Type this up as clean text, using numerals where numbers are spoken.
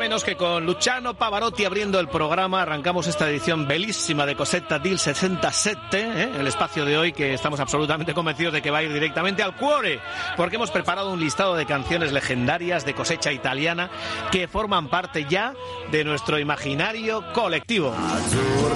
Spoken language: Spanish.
menos que con Luciano Pavarotti abriendo el programa arrancamos esta edición belísima de Cosetta del 67, el espacio de hoy que estamos absolutamente convencidos de que va a ir directamente al cuore, porque hemos preparado un listado de canciones legendarias de cosecha italiana que forman parte ya de nuestro imaginario colectivo.